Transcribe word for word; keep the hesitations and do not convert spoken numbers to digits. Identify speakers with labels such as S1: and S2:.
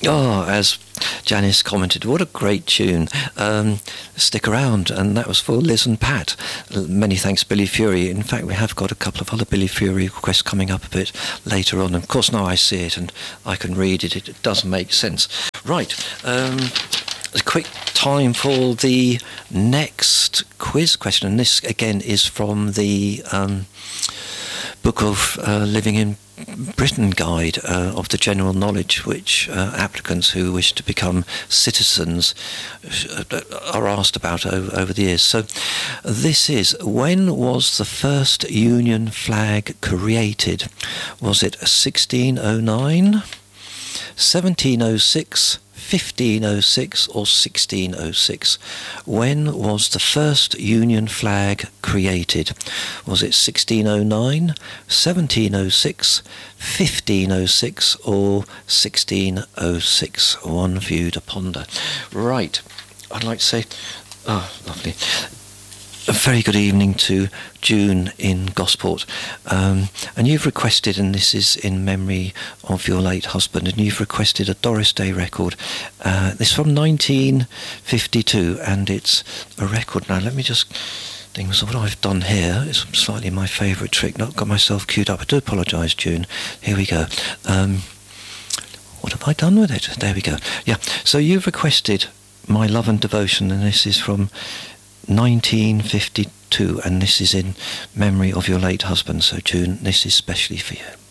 S1: Oh, as Janice commented, what a great tune. Um, stick around, and that was for Liz and Pat. Many thanks, Billy Fury. In fact, we have got a couple of other Billy Fury requests coming up a bit later on. And of course, now I see it and I can read it. It does make sense. Right, um, a quick time for the next quiz question. And this, again, is from the um, Book of uh, Living in Britain guide uh, of the general knowledge, which uh, applicants who wish to become citizens are asked about over, over the years. So this is, when was the first Union flag created? Was it sixteen oh nine, seventeen oh six, fifteen oh six or sixteen oh six? When was the first Union flag created? Was it sixteen oh nine, seventeen oh six, fifteen oh six or sixteen oh six? One for you to ponder. Right, I'd like to say, oh, lovely. A very good evening to June in Gosport. Um, and you've requested, and this is in memory of your late husband, and you've requested a Doris Day record. Uh, this is from nineteen fifty-two, and it's a record. Now, let me just think, so what I've done here is slightly my favourite trick. Not got myself queued up. I do apologise, June. Here we go. Um, what have I done with it? There we go. Yeah, so you've requested My Love and Devotion, and this is from nineteen fifty-two, and this is in memory of your late husband. So June, this is specially for you.